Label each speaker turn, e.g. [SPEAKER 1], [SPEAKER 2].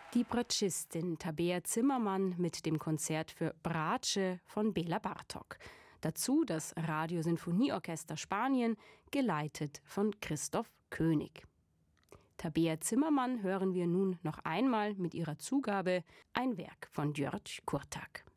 [SPEAKER 1] Die Bratschistin Tabea Zimmermann mit dem Konzert für Bratsche von Bela Bartok. Dazu das Radiosinfonieorchester Spanien, geleitet von Christoph König. Tabea Zimmermann hören wir nun noch einmal mit ihrer Zugabe, ein Werk von György Kurták.